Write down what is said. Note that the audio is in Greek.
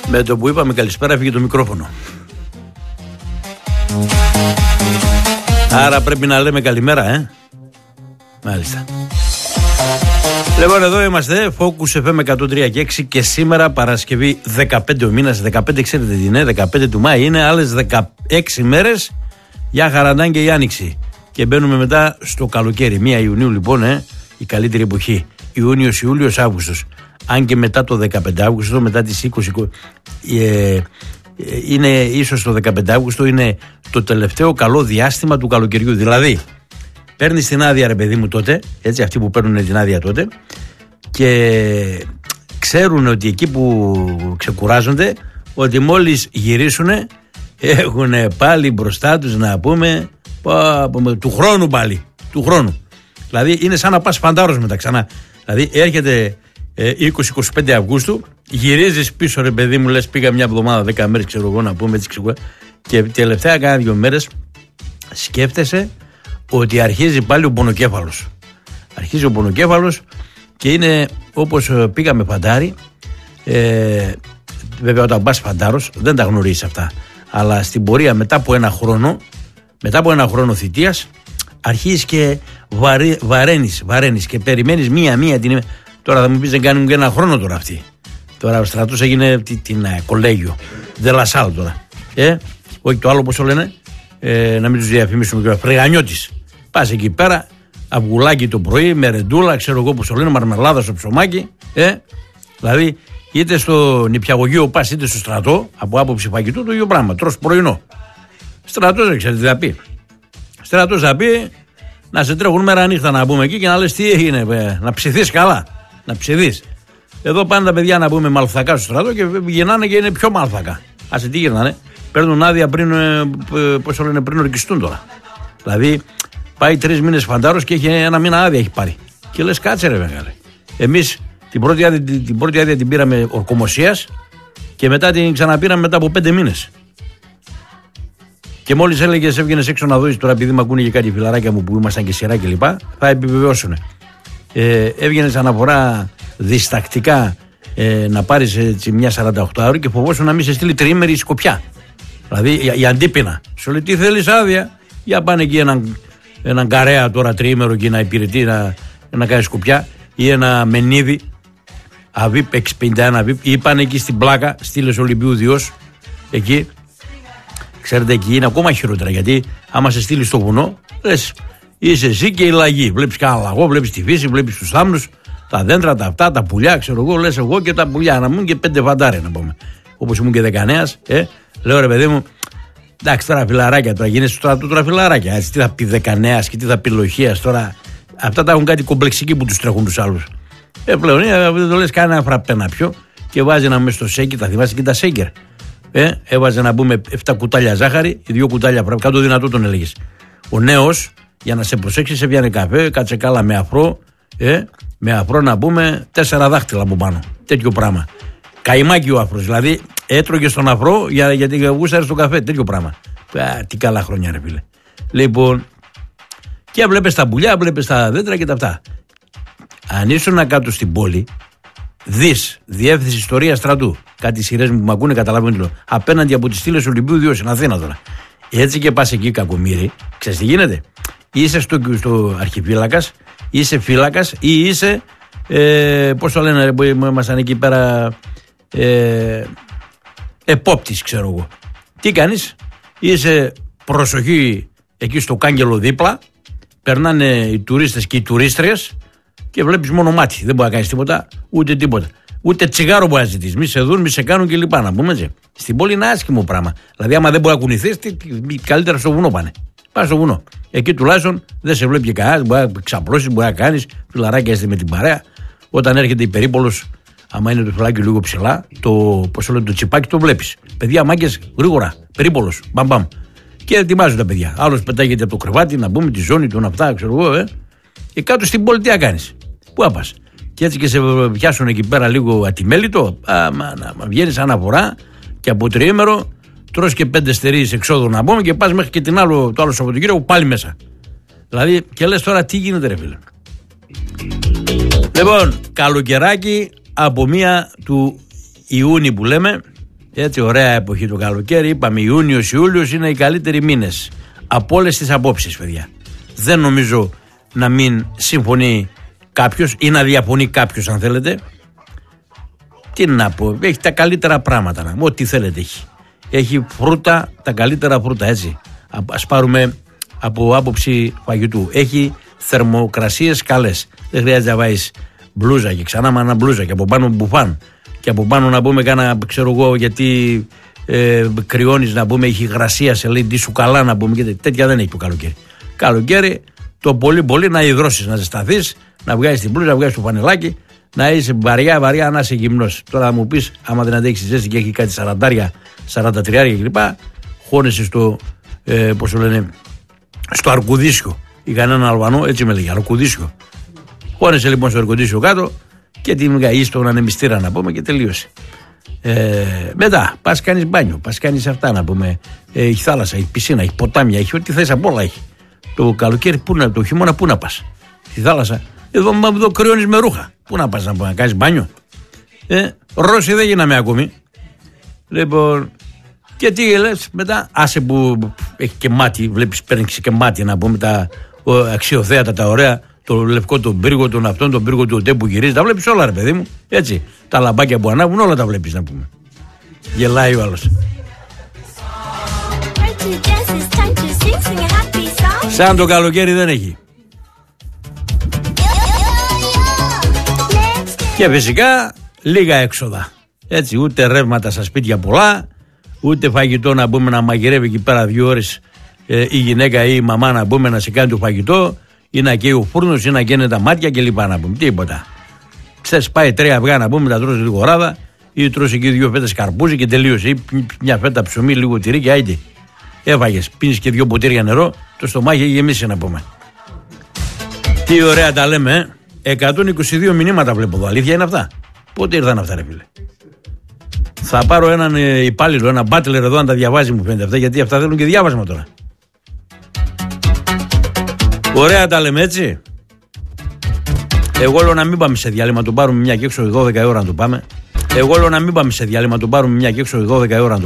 Με το που είπαμε καλησπέρα έφυγε το μικρόφωνο. Άρα πρέπει να λέμε καλημέρα, Μάλιστα. Λοιπόν, εδώ είμαστε, Focus FM 103 και 6 και σήμερα Παρασκευή 15 ο μήνας, 15 ξέρετε τι είναι, 15 του Μάη είναι, άλλες 16 μέρες για Χαραντάν και η Άνοιξη. Και μπαίνουμε μετά στο καλοκαίρι, 1 Ιουνίου λοιπόν, η καλύτερη εποχή, Ιούνιος, Ιούλιος, Αύγουστος. Αν και μετά το 15 Αύγουστο, μετά τις 20, είναι ίσως το 15 Αύγουστο είναι το τελευταίο καλό διάστημα του καλοκαιριού. Δηλαδή, παίρνεις την άδεια ρε παιδί μου τότε, έτσι αυτοί που παίρνουν την άδεια τότε και ξέρουν ότι εκεί που ξεκουράζονται, ότι μόλις γυρίσουνε έχουν πάλι μπροστά τους να πούμε του χρόνου πάλι, του χρόνου. Δηλαδή είναι σαν να πας φαντάρος μετά ξανά. Δηλαδή έρχεται 20-25 Αυγούστου, γυρίζεις πίσω ρε παιδί μου, λες πήγα μια εβδομάδα 10 μέρες ξέρω εγώ να πούμε έτσι και τελευταία κάνα 2 μέρες σκέφτεσαι ότι αρχίζει πάλι ο πονοκέφαλος. Αρχίζει ο πονοκέφαλος και είναι όπως πήγαμε φαντάρι, βέβαια όταν πας φαντάρος δεν τα γνωρίζεις αυτά, αλλά στην πορεία μετά από ένα χρόνο θητείας αρχίζεις και βαραίνεις και περιμένεις μία την. Τώρα θα μου πεις δεν κάνουν και ένα χρόνο τώρα αυτοί. Τώρα ο στρατός έγινε την κολέγιο Δελασάλ τώρα. Όχι το άλλο πώς το λένε, να μην τους διαφημίσουμε και Φρυγανιώτης. Πας εκεί πέρα, αυγουλάκι το πρωί, μερεντούλα, ξέρω εγώ πώς το λένε, μαρμελάδα στο ψωμάκι. Δηλαδή είτε στο νηπιαγωγείο πας είτε στο στρατό, από άποψη φαγητού το ίδιο πράγμα. Τρως πρωινό. Στρατός δεν ξέρετε τι θα πει. Στρατός θα πει να σε τρέχουν μέρα νύχτα να πούμε εκεί και να λες τι έγινε, να ψηθείς καλά. Να ψηθείς. Εδώ πάνε τα παιδιά να πούμε μαλθακά στο στρατό και γυρνάνε και είναι πιο μαλθακά. Άσε τι γυρνάνε. Παίρνουν άδεια πριν, πώς το λένε, πριν ορκιστούν τώρα. Δηλαδή πάει 3 μήνες φαντάρος και έχει 1 μήνα άδεια έχει πάρει. Και λες κάτσε ρε μεγάλε. Εμείς την πρώτη άδεια την πήραμε ορκομοσίας και μετά την ξαναπήραμε μετά από 5 μήνες. Και μόλις έλεγες έβγαινες έξω να δώσεις, τώρα επειδή με ακούνε και κάτι φιλαράκια μου που ήμασταν και σειρά κλπ. Θα επιβεβαιώσουν. Έβγαινες αναφορά διστακτικά να πάρεις έτσι μια 48 ώρη και φοβόσουν να μην σε στείλει τριήμερη Σκοπιά. Δηλαδή η αντίπεινα. Σου λέει τι θέλεις άδεια, για πάνε εκεί έναν καρέα τώρα τριήμερο και να υπηρετεί να κάνει Σκοπιά ή ένα Μενίδη ΑΒΙΠ 651 ΑΒΙΠ ή πάνε εκεί στην πλάκα, στείλες Ολυμπίου Διός εκεί. Ξέρετε εκεί είναι ακόμα χειρότερα γιατί άμα σε στείλει στο βουνό λες είσαι εσύ και η λαγή. Βλέπεις κανένα λαγό, βλέπεις τη φύση, βλέπεις τους θάμνους, τα δέντρα, τα αυτά, τα πουλιά. Ξέρω εγώ, λες εγώ και τα πουλιά. Να μου και 5 φαντάρια να πούμε. Όπως ήμουν και 19, λέω ρε παιδί μου, εντάξει τώρα φιλαράκια, τώρα γίνεσαι στο στρατό τώρα φιλαράκια. Έτσι, τι θα πει 19 και τι θα πει λοχίας τώρα. Αυτά τα έχουν κάτι κομπλεξικοί που τους τρέχουν τους άλλους. Πλέον δεν το λες κανένα φραπέ να πιω και βάζει να με στο σέκερ, θα θυμάσαι και τα σέκερ. Έβαζε να πούμε 7 κουτάλια ζάχαρη, 2 κουτάλια φραπέ, κάτω δυνατό τον έλεγες. Ο νέος, για να σε προσέξει, σε πιάνε καφέ, κάτσε καλά με αφρό, με αφρό να πούμε 4 δάχτυλα από πάνω. Τέτοιο πράγμα. Καημάκι ο αφρός, δηλαδή έτρωγε στον αφρό γιατί γούσταρε στο καφέ. Τέτοιο πράγμα. Τι καλά χρόνια, ρε φίλε. Λοιπόν, και βλέπεις τα πουλιά, βλέπεις τα δέντρα και τα αυτά. Αν ήσουν κάτω στην πόλη, δεις διεύθυνση ιστορία στρατού. Κάτι σειρές μου που με ακούνε, καταλαβαίνουν τι λέω. Απέναντι από τις στήλες Ολυμπίου Διός στην Αθήνα τώρα. Έτσι και πας εκεί κακομοίρη, ξέρεις τι γίνεται. Είσαι στο αρχιφύλακας, είσαι φύλακας ή είσαι, πώς το λένε που ήμασταν εκεί πέρα, επόπτης ξέρω εγώ. Τι κάνεις, είσαι προσοχή εκεί στο κάγκελο δίπλα, περνάνε οι τουρίστες και οι τουρίστριες και βλέπεις μόνο μάτι, δεν μπορεί να κάνεις τίποτα, ούτε τίποτα. Ούτε τσιγάρο μπορεί να ζητήσεις, μη σε δουν, μη σε κάνουν και λοιπά να πούμε έτσι. Στην πόλη είναι άσχημο πράγμα. Δηλαδή άμα δεν μπορεί να κουνηθείς, καλύτερα στο βουνό πάνε. Πας στο βουνό. Εκεί τουλάχιστον δεν σε βλέπει κανένα, μπορεί να ξαπλώσεις, μπορεί να κάνεις, φιλαράκια είστε με την παρέα. Όταν έρχεται η περίπολος, άμα είναι το φυλάκι λίγο ψηλά, το τσιπάκι το βλέπεις. Παιδιά, μάγκες, γρήγορα, περίπολος, μπαμπαμ. Και ετοιμάζουν τα παιδιά. Άλλος πετάγεται από το κρεβάτι, να μπούμε τη ζώνη του, αυτά, ξέρω εγώ, Και κάτω στην πόλη τι να κάνεις. Πού να πας. Και έτσι και σε πιάσουν εκεί πέρα λίγο ατιμέλιτο, βγαίνεις αναφορά και από τριήμερο τρως και 5 στερείς εξόδου να πούμε και πας μέχρι και το άλλο Σαββατοκύριακο πάλι μέσα. Δηλαδή και λες τώρα τι γίνεται ρε φίλε. Λοιπόν, καλοκαιράκι από 1 του Ιούνιου που λέμε, Έτσι, ωραία εποχή το καλοκαίρι. Είπαμε Ιούνιος-Ιούλιος είναι οι καλύτεροι μήνες από όλες τις απόψεις, παιδιά. Δεν νομίζω να μην συμφωνεί κάποιος ή να διαφωνεί κάποιος, αν θέλετε. Τι να πω, έχει τα καλύτερα πράγματα. Ό,τι θέλετε έχει. Έχει φρούτα, τα καλύτερα φρούτα, έτσι. Ας πάρουμε από άποψη φαγητού. Έχει θερμοκρασίες καλές. Δεν χρειάζεται να βάζεις μπλούζα και ξανά με ένα μπλούζα και από πάνω μπουφάν. Και από πάνω να πούμε κάνα, ξέρω εγώ, γιατί κρυώνεις, να πούμε, έχει υγρασία, σε λέει, τι σου καλά, να πούμε, και τέτοια δεν έχει το καλοκαίρι. Καλοκαίρι το πολύ να υδρώσεις, να ζεσταθείς, να βγάζεις την μπλούζα, να βγάζεις το φανελάκι, να είσαι βαριά, να είσαι γυμνός. Τώρα θα μου πεις, άμα δεν αντέξεις ζέστη και έχει κάτι 40-43 κλπ., χώνεσαι στο, πώς το λένε, στο αρκουδίσιο. Είχα έναν Αλβανό, έτσι με λέγει, αρκουδίσιο. Χώνεσαι λοιπόν στο αρκουδίσιο κάτω και την γαΐς στον ανεμιστήρα, να πούμε, και τελείωσε. Μετά πας κάνεις μπάνιο, πας κάνεις αυτά, να πούμε. Έχει θάλασσα, έχει πισίνα, έχει ποτάμια, έχει ό,τι θες, απ' όλα έχει. Το καλοκαίρι, το χειμώνα, πού να πας? Στη θάλασσα. Εδώ κρυώνεις με ρούχα. Πού να πας να κάνεις μπάνιο? Ρώσοι δεν γίναμε ακόμη. Λοιπόν, και τι λες μετά? Άσε που έχει και μάτι, βλέπεις, παίρνει και μάτι, να πούμε, τα αξιοθέατα, τα ωραία. Το λευκό, τον πύργο, τον αυτόν, τον πύργο του ΟΤΕ που γυρίζει. Τα βλέπεις όλα, ρε παιδί μου. Έτσι. Τα λαμπάκια που ανάβουν, όλα τα βλέπεις, να πούμε. Γελάει ο άλλος. Σαν το καλοκαίρι δεν έχει. Και φυσικά λίγα έξοδα. Έτσι, ούτε ρεύματα στα σπίτια πολλά, ούτε φαγητό, να πούμε, να μαγειρεύει εκεί πέρα 2 ώρες η γυναίκα ή η μαμά, να πούμε, να σε κάνει το φαγητό, ή να καίει ο φούρνος, ή να καίνε τα μάτια κλπ. Να πούμε τίποτα. Ξέρεις, πάει 3 αυγά, να πούμε, τα τρως λίγο ράδα, ή τρως εκεί 2 φέτες καρπούζι και τελείωσε. Ή μια φέτα ψωμί, λίγο τυρί και άιντε. Έφαγες, πίνεις και 2 ποτήρια νερό, το στομάχι έχει γεμίσει, να πούμε. Τι ωραία τα λέμε, 122 μηνύματα βλέπω εδώ. Αλήθεια είναι αυτά? Πότε ήρθαν αυτά, ρε φίλε? Θα πάρω έναν υπάλληλο, έναν μπάτλερ εδώ, να τα διαβάζει, μου φαίνεται αυτά, γιατί αυτά θέλουν και διάβασμα τώρα. Ωραία τα λέμε, έτσι. Εγώ λέω να μην πάμε σε διάλειμμα, το πάρουμε μια και έξω 12 ώρα να το πάμε. Εγώ λέω να μην πάμε σε διάλειμμα, το πάρουμε μια και έξω 12 ώρα να το